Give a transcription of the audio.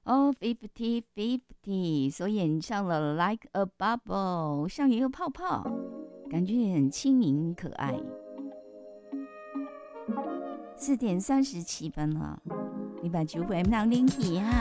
哦，50-50，所演唱了《Like a Bubble》，像一个泡泡，感觉很轻盈可爱。4:37了，你把酒杯让拎起哈。